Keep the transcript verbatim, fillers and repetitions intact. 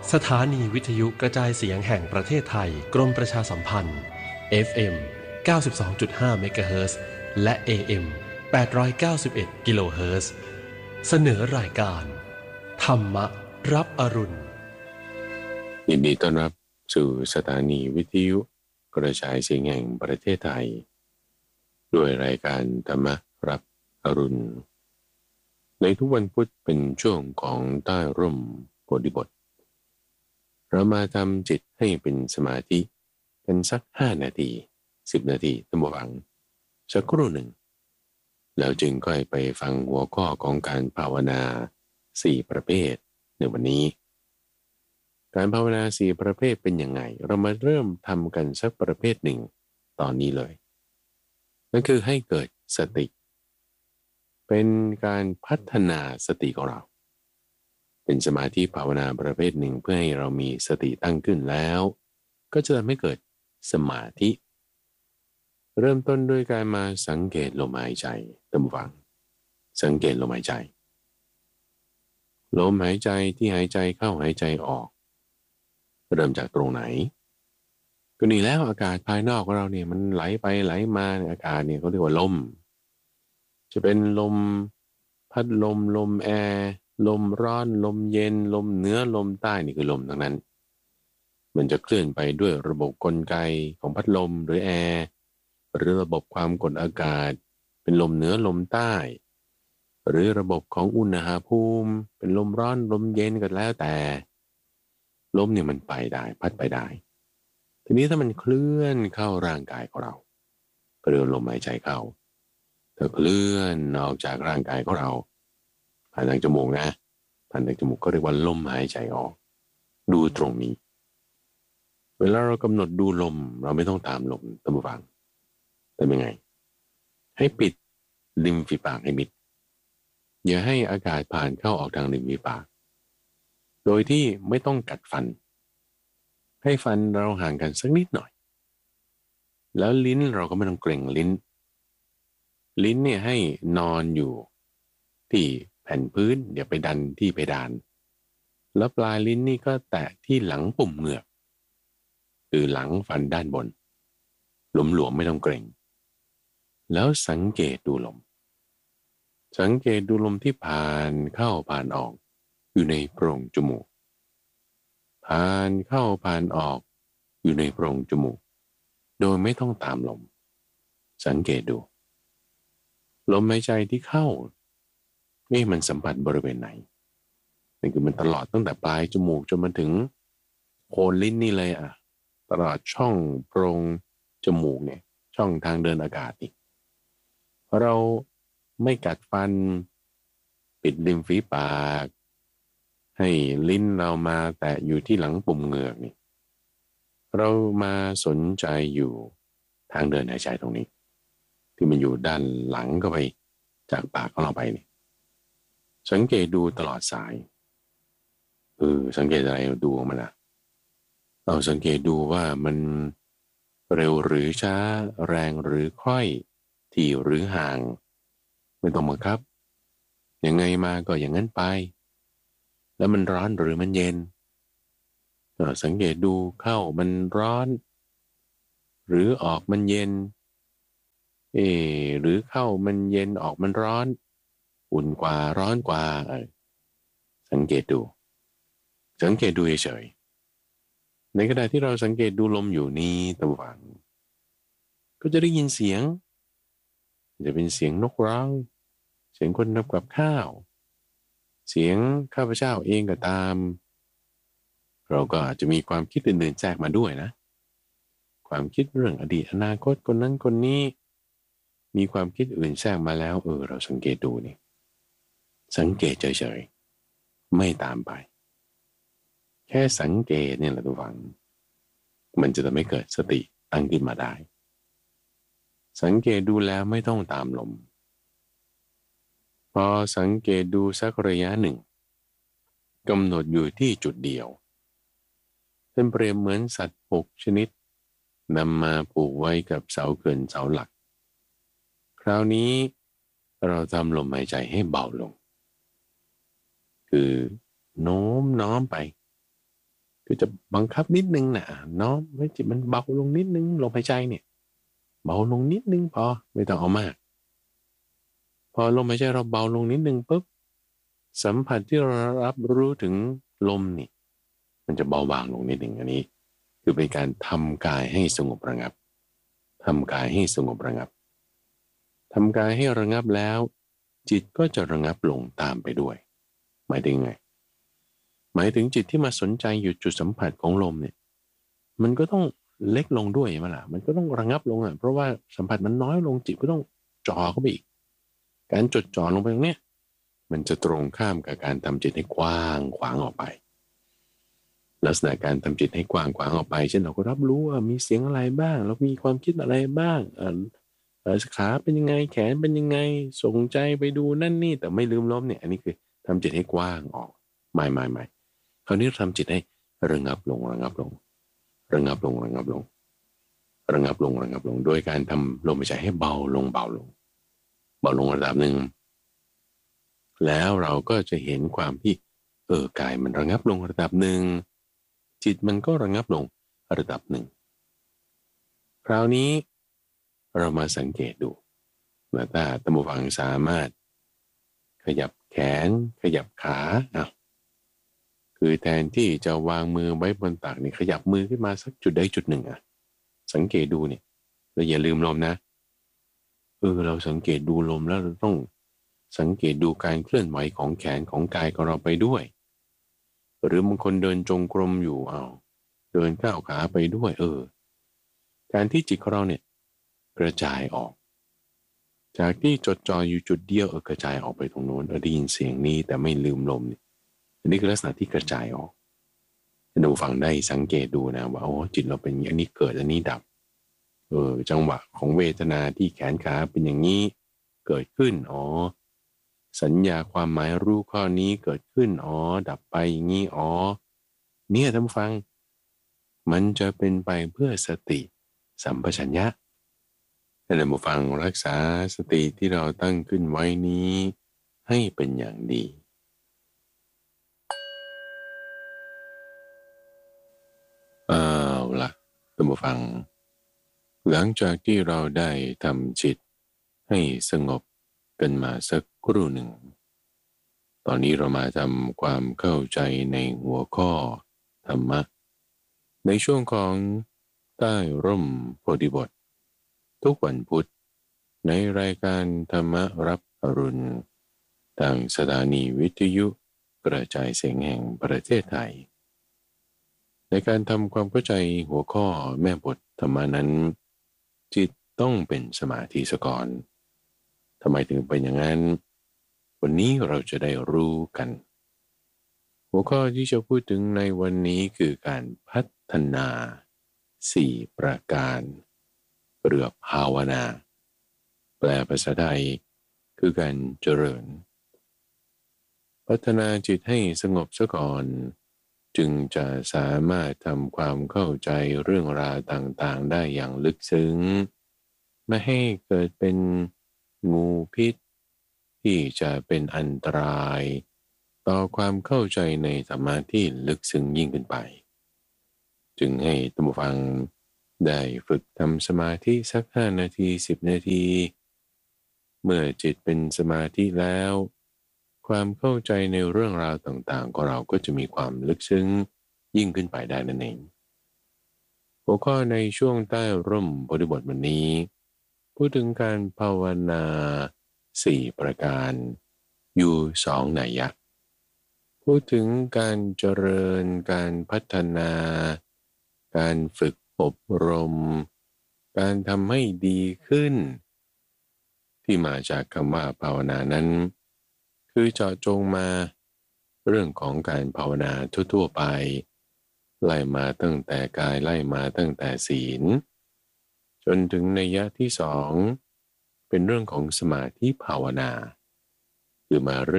สถานีวิทยุกระจายเสียงแห่งประเทศไทยกรมประชาสัมพันธ์ เอฟ เอ็ม เก้าสิบสองจุดห้า เมกะเฮิรตซ์ และ เอ เอ็ม แปดร้อยเก้าสิบเอ็ด กิโลเฮิรตซ์ เสนอรายการธรรมรับอรุณยินดีต้อนรับสู่สถานีวิทยุกระจายเสียงแห่งประเทศไทยด้วยรายการธรรมรับอรุณในทุกวันพุธเป็นช่วงของใต้ร่มโพธิบทเรามาทำจิตให้เป็นสมาธิกันสักห้านาทีสิบนาทีตั้งหวังสักครู่หนึ่งแล้วจึงค่อยไปฟังหัวข้อของการภาวนาสี่ประเภทในวันนี้การภาวนาสี่ประเภทเป็นยังไงเรามาเริ่มทำกันสักประเภทหนึ่งตอนนี้เลยนั่นคือให้เกิดสติเป็นการพัฒนาสติของเราเป็นสมาธิภาวนาประเภทหนึ่งเพื่อให้เรามีสติตั้งขึ้นแล้วก็จะทำให้เกิดสมาธิเริ่มต้นด้วยการมาสังเกตลมหายใจตามฟังสังเกตลมหายใจลมหายใจที่หายใจเข้าหายใจออกเริ่มจากตรงไหนก็นี่แล้วอากาศภายนอกของเราเนี่ยมันไหลไปไหลมาอากาศเนี่ยเขาเรียกว่าลมจะเป็นลมพัดลมลมแอร์ลมร้อนลมเย็นลมเหนือลมใต้นี่คือลมทั้งนั้นมันจะเคลื่อนไปด้วยระบบกลไกของพัดลมหรือแอร์หรือระบบความกดอากาศเป็นลมเหนือลมใต้หรือระบบของอุณหภูมิเป็นลมร้อนลมเย็นก็แล้วแต่ลมเนี่ยมันไปได้พัดไปได้ทีนี้ถ้ามันเคลื่อนเข้าร่างกายของเราก็เรียกลมหายใจเข้าถ้าเคลื่อนออกจากร่างกายของเราผ่านทางจมูกนะผ่านทางจมูกก็เรียกว่าลมหายใจออกดูตรงนี้เวลาเรากำหนดดูลมเราไม่ต้องตามลมตามฟังแต่เป็นไงให้ปิดริมฝีปากให้มิดอย่าให้อากาศผ่านเข้าออกทางริมฝีปากโดยที่ไม่ต้องกัดฟันให้ฟันเราห่างกันสักนิดหน่อยแล้วลิ้นเราก็ไม่ต้องเกร็งลิ้นลิ้นเนี่ยให้นอนอยู่ที่แผ่นพื้นอย่าไปดันที่เพดานแล้วปลายลิ้นนี่ก็แตะที่หลังปุ่มเหงือกคือหลังฟันด้านบนหลวมๆไม่ต้องเกร็งแล้วสังเกตดูลมสังเกตดูลมที่ผ่านเข้าผ่านออกอยู่ในโพรงจมูกผ่านเข้าผ่านออกอยู่ในโพรงจมูกโดยไม่ต้องตามลมสังเกตดูลมหายใจที่เข้านี่มันสัมผัสบริเวณไหนนี่คือมันตลอดตั้งแต่ปลายจมูกจนมาถึงโคนลิ้นนี่เลยอ่ะตลอดช่องโพรงจมูกเนี่ยช่องทางเดินอากาศนี่เพราะเราไม่กัดฟันปิดริมฝีปากให้ลิ้นเรามาแตะอยู่ที่หลังปุ่มเหงือกนี่เรามาสนใจอยู่ทางเดินหายใจตรงนี้ที่มันอยู่ด้านหลังก็ไปจากปากของเราไปนี่สังเกตดูตลอดสายเออสังเกตอะไรดูมันนะเราสังเกตดูว่ามันเร็วหรือช้าแรงหรือค่อยที่หรือห่างไม่ต้องบังคับยังไงมาก็อย่างนั้นไปแล้วมันร้อนหรือมันเย็นเราสังเกตดูเข้ามันร้อนหรือออกมันเย็นเออหรือเข้ามันเย็นออกมันร้อนอุ่นกว่าร้อนกว่าเออสังเกตดูสังเกตดูเฉยๆในขณะที่เราสังเกตดูลมอยู่นี้ตะวันก็จะได้ยินเสียงจะเป็นเสียงนกร้องเสียงคนทำกับข้าวเสียงข้าพเจ้าเองก็ตามเราก็อาจจะมีความคิดอื่นๆแทรกมาด้วยนะความคิดเรื่องอดีตอนาคตคนนั้นคนนี้มีความคิดอื่นแทรกมาแล้วเออเราสังเกตดูนี่สังเกตเฉยๆไม่ตามไปแค่สังเกตเนี่ยแหละทุกฝังมันจะทำให้เกิดสติตั้งขึ้นมาได้สังเกตดูแล้วไม่ต้องตามลมพอสังเกตดูสักระยะหนึ่งกำหนดอยู่ที่จุดเดียวเป็นเปรียบเหมือนสัตว์หกชนิดนำมาผูกไว้กับเสาเกินเสาหลักคราวนี้เราทำลมหายใจให้เบาลงคือโน้มน้อมไปคือจะบังคับนิดนึงนะเนาะให้จิตมันเบาลงนิดนึงลมหายใจเนี่ยเบาลงนิดนึงพอไม่ต้องเอามากพอลมหายใจเราเบาลงนิดนึงปุ๊บสัมผัสที่เรารับรู้ถึงลมนี่มันจะเบาบางลงนิดหนึ่งอันนี้คือเป็นการทำกายให้สงบระงับทำกายให้สงบระงับทำกายให้ระงับแล้วจิตก็จะระงับลงตามไปด้วยหมายถึงไงหมายถึงจิตที่มาสนใจอยู่จุดสัมผัสของลมเนี่ยมันก็ต้องเล็กลงด้วยใช่ไหมล่ะมันก็ต้องระงับลงอ่ะเพราะว่าสัมผัสมันน้อยลงจิตก็ต้องจ่อเข้าไปอีกการจดจ่อลงไปตรงเนี้ยมันจะตรงข้ามกับการทำจิตให้กว้างขวางออกไปลักษณะการทำจิตให้กว้างขวางออกไปเช่นเราก็รับรู้ว่ามีเสียงอะไรบ้างแล้วมีความคิดอะไรบ้างอ่าขาเป็นยังไงแขนเป็นยังไงส่งใจไปดูนั่นนี่แต่ไม่ลืมลมเนี่ยอันนี้คือทำจิตให้กว้างออกไม่ไม่ไม่คราวนี้ทำจิตให้ระงับลงระงับลงระงับลงระงับลงระงับลงระงับลงโดยการทำลมหายใจให้เบาลงเบาลงเบาลงระดับหนึ่งแล้วเราก็จะเห็นความที่เออกายมันระงับลงระดับหนึ่งจิตมันก็ระงับลงระดับหนึ่งคราวนี้เรามาสังเกตดูว่าถ้าท่านผู้ฟังสามารถขยับแขนขยับขาอ่ะคือแทนที่จะวางมือไว้บนตักนี่ขยับมือขึ้นมาสักจุดใดจุดหนึ่งอ่ะสังเกตดูเนี่ยเราอย่าลืมลมนะเออเราสังเกตดูลมแล้วเราต้องสังเกตดูการเคลื่อนไหวของแขนของกายของเราไปด้วยหรือบางคนเดินจงกรมอยู่เอาเดินก้าวขาไปด้วยเออการที่จิตของเราเนี่ยกระจายออกจากที่จดจ่ออยู่จุดเดียวเออกระจายออกไปตรงโน้นได้ยินเสียงนี้แต่ไม่ลืมลมเนี่ยอันนี้คือลักษณะที่กระจายออกดูฟังได้สังเกตดูนะว่าโอ้จิตเราเป็นอย่างนี้เกิดอันนี้ดับเออจังหวะของเวทนาที่แขนขาเป็นอย่างนี้เกิดขึ้นอ๋อสัญญาความหมายรู้ข้อนี้เกิดขึ้นอ๋อดับไปอย่างนี้อ๋อเนี่ยท่านฟังมันจะเป็นไปเพื่อสติสัมปชัญญะท่านผู้ฟังรักษาสติที่เราตั้งขึ้นไว้นี้ให้เป็นอย่างดีเอาล่ะท่านผู้ฟังหลังจากที่เราได้ทำจิตให้สงบกันมาสักครู่หนึ่งตอนนี้เรามาทำความเข้าใจในหัวข้อธรรมะในช่วงของใต้ร่มโพธิบททุกวันพุธในรายการธรรมรับอรุณทางสถานีวิทยุกระจายเสียงแห่งประเทศไทยในการทำความเข้าใจหัวข้อแม่บทธรรมนั้นจิตต้องเป็นสมาธิซะก่อนทำไมถึงเป็นอย่างนั้นวันนี้เราจะได้รู้กันหัวข้อที่จะพูดถึงในวันนี้คือการพัฒนาสี่ประการเรือภาวนาแปลภาษาไทยคือการเจริญพัฒนาจิตให้สงบซะก่อนจึงจะสามารถทำความเข้าใจเรื่องราวต่างๆได้อย่างลึกซึ้งไม่ให้เกิดเป็นงูพิษที่จะเป็นอันตรายต่อความเข้าใจในธรรมะที่ลึกซึ้งยิ่งขึ้นไปจึงให้ท่านผู้ฟังได้ฝึกทำสมาธิสักห้านาทีสิบนาทีเมื่อจิตเป็นสมาธิแล้วความเข้าใจในเรื่องราวต่างๆของเราก็จะมีความลึกซึ้งยิ่งขึ้นไปได้นั่นเองหัวข้อในช่วงใต้ร่มโพธิบทวันนี้พูดถึงการภาวนาสี่ประการอยู่สองนัยยะพูดถึงการเจริญการพัฒนาการฝึกอบรมการทำให้ดีขึ้นที่มาจากคำว่าภาวนานั้นคือเจาะจงมาเรื่องของการภาวนาทั่วๆไปไล่มาตั้งแต่กายไล่มาตั้งแต่ศีลจนถึงนัยยะที่สองเป็นเรื่องของสมาธิภาวนาคือมา